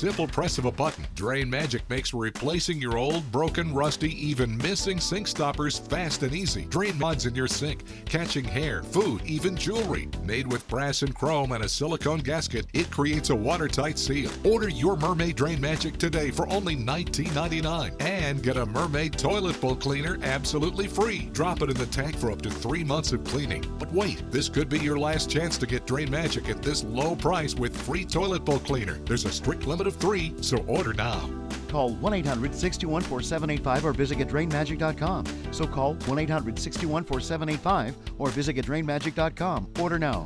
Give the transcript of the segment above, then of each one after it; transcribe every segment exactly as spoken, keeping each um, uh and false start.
simple press of a button, Drain Magic makes replacing your old, broken, rusty, even missing sink stoppers fast and easy. Drain mods in your sink, catching hair, food, even jewelry. Made with brass and chrome and a silicone gasket, it creates a watertight seal. Order your Mermaid Drain Magic today for only nineteen ninety-nine dollars and get a Mermaid toilet bowl cleaner absolutely free. Drop it in the tank for up to three months of cleaning. But wait, this could be your last chance to get Drain Magic at this low price with free toilet bowl cleaner. There's a strict limit of three, so order now. Call one eight hundred, six two one, four seven eight five or visit get drain magic dot com. So call one eight hundred, six two one, four seven eight five or visit get drain magic dot com. Order now.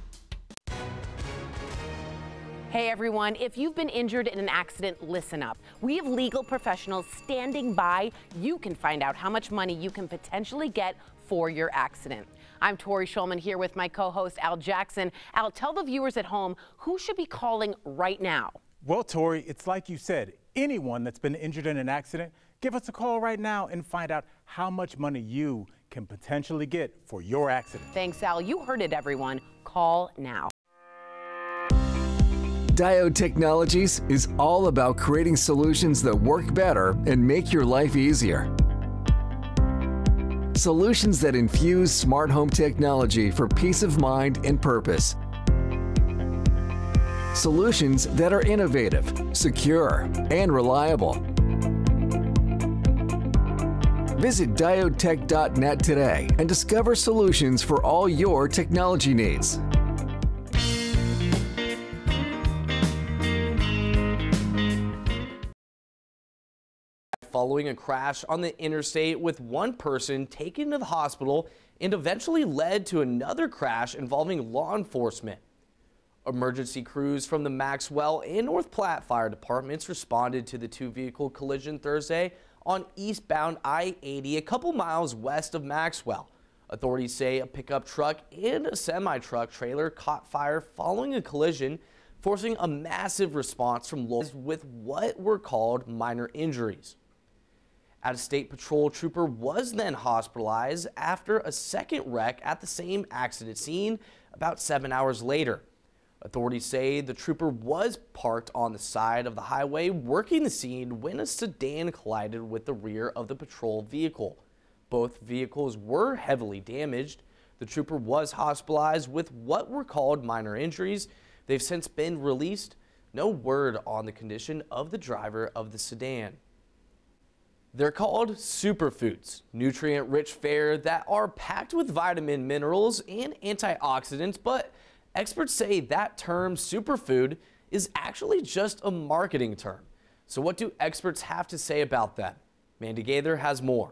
Hey everyone, if you've been injured in an accident, listen up. We have legal professionals standing by. You can find out how much money you can potentially get for your accident. I'm Tori Schulman here with my co-host Al Jackson. Al, tell the viewers at home who should be calling right now. Well, Tori, it's like you said, anyone that's been injured in an accident, give us a call right now and find out how much money you can potentially get for your accident. Thanks, Al. You heard it, everyone. Call now. Diode Technologies is all about creating solutions that work better and make your life easier. Solutions that infuse smart home technology for peace of mind and purpose. Solutions that are innovative, secure, and reliable. Visit diode tech dot net today and discover solutions for all your technology needs. Following a crash on the interstate with one person taken to the hospital and eventually led to another crash involving law enforcement. Emergency crews from the Maxwell and North Platte fire departments responded to the two-vehicle collision Thursday on eastbound I eighty a couple miles west of Maxwell. Authorities say a pickup truck and a semi-truck trailer caught fire following a collision, forcing a massive response from locals with what were called minor injuries. A state patrol trooper was then hospitalized after a second wreck at the same accident scene about seven hours later. Authorities say the trooper was parked on the side of the highway working the scene when a sedan collided with the rear of the patrol vehicle. Both vehicles were heavily damaged. The trooper was hospitalized with what were called minor injuries. They've since been released. No word on the condition of the driver of the sedan. They're called superfoods, nutrient-rich fare that are packed with vitamin, minerals, and antioxidants, but experts say that term superfood is actually just a marketing term. So what do experts have to say about them? Mandy Gaither has more.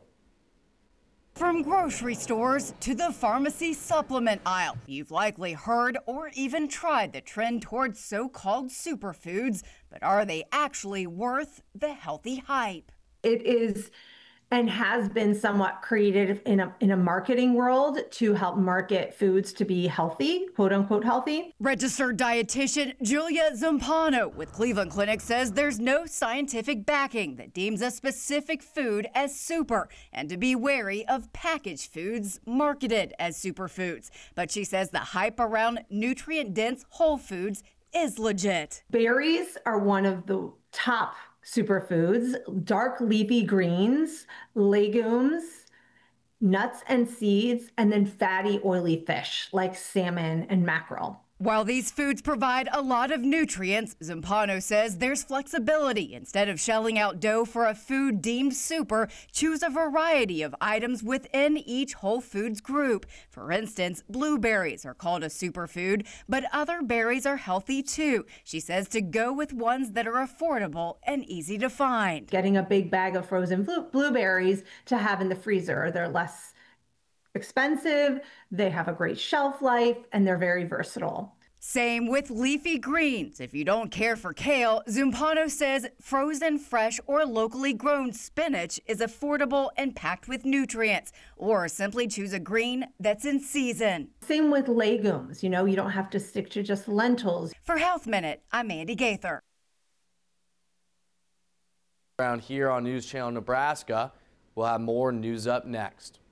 From grocery stores to the pharmacy supplement aisle, you've likely heard or even tried the trend towards so-called superfoods, but are they actually worth the healthy hype? It is and has been somewhat created in a, in a marketing world to help market foods to be healthy, quote unquote healthy. Registered dietitian Julia Zampano with Cleveland Clinic says there's no scientific backing that deems a specific food as super and to be wary of packaged foods marketed as superfoods. But she says the hype around nutrient-dense whole foods is legit. Berries are one of the top superfoods, dark leafy greens, legumes, nuts and seeds, and then fatty oily fish like salmon and mackerel. While these foods provide a lot of nutrients, Zampano says there's flexibility. Instead of shelling out dough for a food deemed super, choose a variety of items within each whole foods group. For instance, blueberries are called a superfood, but other berries are healthy too. She says to go with ones that are affordable and easy to find. Getting a big bag of frozen blueberries to have in the freezer, they're less expensive, they have a great shelf life, and they're very versatile. Same with leafy greens. If you don't care for kale, Zampano says frozen, fresh, or locally grown spinach is affordable and packed with nutrients. Or simply choose a green that's in season. Same with legumes. You know, you don't have to stick to just lentils. For Health Minute, I'm Mandy Gaither. Around here on News Channel Nebraska, we'll have more news up next.